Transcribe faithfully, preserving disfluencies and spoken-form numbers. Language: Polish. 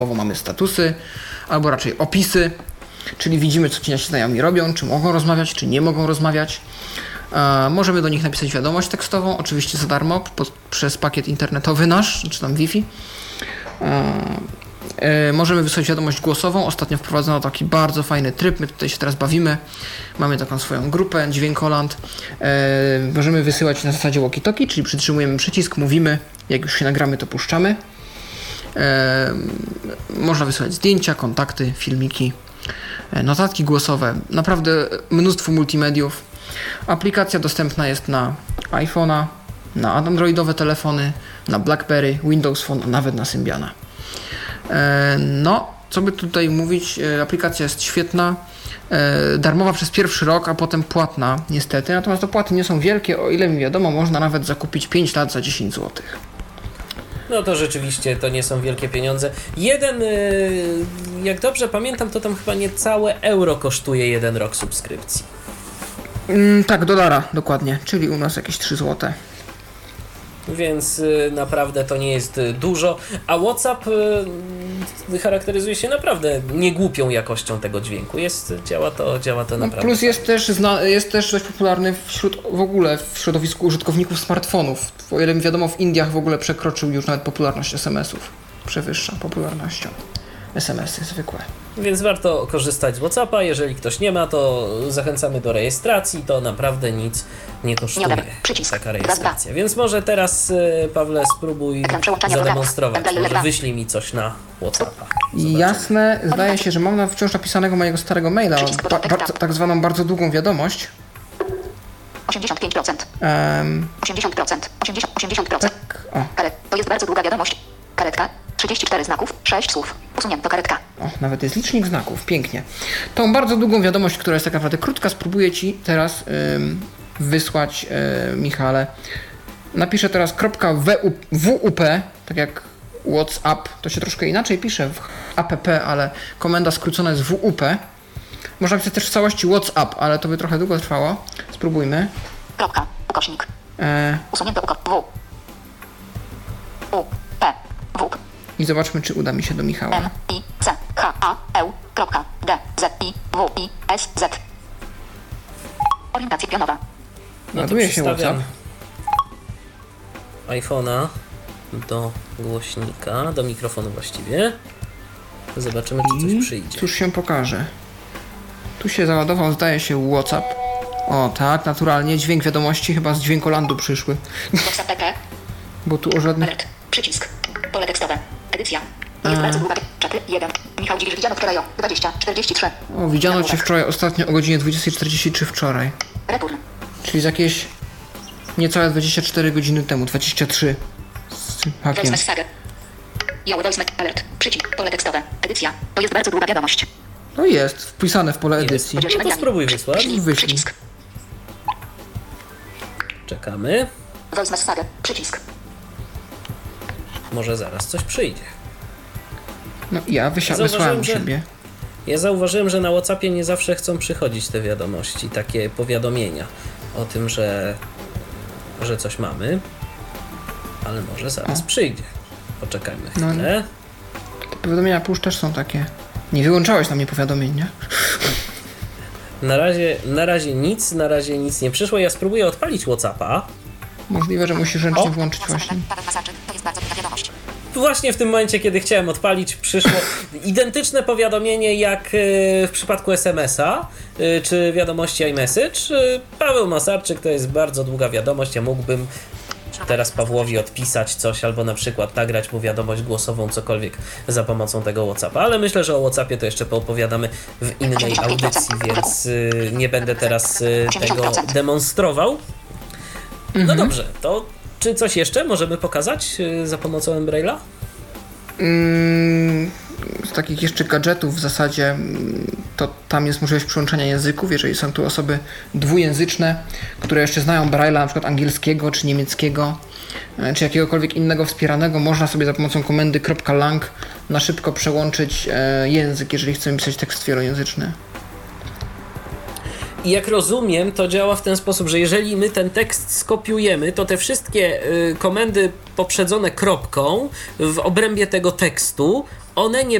mamy statusy, albo raczej opisy, czyli widzimy, co ci nasi znajomi robią, czy mogą rozmawiać, czy nie mogą rozmawiać. E, możemy do nich napisać wiadomość tekstową, oczywiście za darmo, po, przez pakiet internetowy nasz, czy tam Wi-Fi. E, e, możemy wysłać wiadomość głosową. Ostatnio wprowadzono taki bardzo fajny tryb, my tutaj się teraz bawimy. Mamy taką swoją grupę, Dźwiękoland. E, możemy wysyłać na zasadzie walkie-talkie, czyli przytrzymujemy przycisk, mówimy, jak już się nagramy, to puszczamy. E, można wysyłać zdjęcia, kontakty, filmiki, e, notatki głosowe, naprawdę mnóstwo multimediów. Aplikacja dostępna jest na iPhone'a, na androidowe telefony, na BlackBerry, Windows Phone, a nawet na Symbiana. E, no, co by tutaj mówić, e, aplikacja jest świetna, e, darmowa przez pierwszy rok, a potem płatna niestety, natomiast dopłaty nie są wielkie, o ile mi wiadomo, można nawet zakupić pięć lat za dziesięć złotych. No to rzeczywiście to nie są wielkie pieniądze. Jeden, jak dobrze pamiętam, to tam chyba niecałe euro kosztuje jeden rok subskrypcji. Mm, tak, dolara dokładnie, czyli u nas jakieś trzy złote. Więc y, naprawdę to nie jest y, dużo, a WhatsApp y, charakteryzuje się naprawdę niegłupią jakością tego dźwięku. Jest, działa to, działa to No, naprawdę. plus jest też, zna, jest też dość popularny wśród, w ogóle w środowisku użytkowników smartfonów. O ile mi wiadomo, w Indiach w ogóle przekroczył już nawet popularność es em esów. Przewyższa popularnością es em esy zwykłe. Więc warto korzystać z WhatsAppa. Jeżeli ktoś nie ma, to zachęcamy do rejestracji. To naprawdę nic nie kosztuje. Taka rejestracja. Więc może teraz, Pawle, spróbuj zademonstrować. Może wyślij mi coś na WhatsAppa. Zobaczymy. Jasne. Zdaje się, że mam na wciąż napisanego mojego starego maila, ba, ba, tak zwaną bardzo długą wiadomość. osiemdziesiąt pięć procent. Um, osiemdziesiąt procent. osiemdziesiąt, osiemdziesiąt procent. tak, o. Karet. To jest bardzo długa wiadomość. Karetka. trzydzieści cztery znaków, sześć słów. Usunięto karetka. O, nawet jest licznik znaków, pięknie. Tą bardzo długą wiadomość, która jest tak naprawdę krótka, spróbuję Ci teraz ym, wysłać, yy, Michale. Napiszę teraz .wup, tak jak WhatsApp, to się troszkę inaczej pisze w app, ale komenda skrócona jest wup. Można pisać też w całości WhatsApp, ale to by trochę długo trwało. Spróbujmy. Kropka, ukośnik. E... Usunięto uko, w. U, P, wup. I zobaczmy, czy uda mi się do Michała. M, I, C, H, A, E, kropka, D, Z, I, W, I, S, Z. Orientacja pionowa. No Ładuje się WhatsApp. iPhone'a do głośnika, do mikrofonu właściwie. Zobaczymy, czy coś przyjdzie. Cóż się pokaże. Tu się załadował, zdaje się, WhatsApp. O tak, naturalnie. Dźwięk wiadomości chyba z Dźwiękolandu przyszły. Bo tu o żadnych... Alert. Przycisk. Pole tekstowe. Edycja. Jest bardzo długa. Czaty. jeden. Michał Dziwisz, widziano wczoraj o dwadzieścia czterdzieści trzy. O, widziano Cię wczoraj ostatnio o godzinie dwudziestej czterdzieści trzy wczoraj. Return. Czyli z jakieś niecałe dwadzieścia cztery godziny temu. dwadzieścia trzy. Z hakiem. Voice message. Yellow voice message. Alert. Przycisk. Pole tekstowe. Edycja. To jest bardzo długa wiadomość. No jest, wpisane w pole edycji. No to spróbuj wysłać. Wyślij. Przycisk. Czekamy. Voice message. Przycisk. Może zaraz coś przyjdzie. No ja wysia- wysłałem że... siebie. Ja zauważyłem, że na WhatsAppie nie zawsze chcą przychodzić te wiadomości, takie powiadomienia o tym, że, że coś mamy, ale może zaraz o. przyjdzie. Poczekajmy chwilę. No, te powiadomienia push też są takie. Nie wyłączałeś na mnie powiadomień, nie? Na razie, na razie nic, na razie nic nie przyszło. Ja spróbuję odpalić WhatsAppa. Możliwe, że musisz ręcznie o. włączyć właśnie. To jest bardzo długa wiadomość. Właśnie w tym momencie, kiedy chciałem odpalić, przyszło identyczne powiadomienie jak w przypadku es emesa czy wiadomości iMessage. Paweł Masarczyk, to jest bardzo długa wiadomość, ja mógłbym teraz Pawłowi odpisać coś albo na przykład nagrać mu wiadomość głosową, cokolwiek za pomocą tego WhatsAppa, ale myślę, że o WhatsAppie to jeszcze poopowiadamy w innej audycji, więc nie będę teraz tego demonstrował. No mhm. dobrze, to czy coś jeszcze możemy pokazać za pomocą Braille'a? Mm, z takich jeszcze gadżetów w zasadzie to tam jest możliwość przyłączenia języków, jeżeli są tu osoby dwujęzyczne, które jeszcze znają Braille'a, na przykład angielskiego czy niemieckiego, czy jakiegokolwiek innego wspieranego, można sobie za pomocą komendy .lang na szybko przełączyć język, jeżeli chcemy pisać tekst wielojęzyczny. I jak rozumiem, to działa w ten sposób, że jeżeli my ten tekst skopiujemy, to te wszystkie y, komendy poprzedzone kropką w obrębie tego tekstu, one nie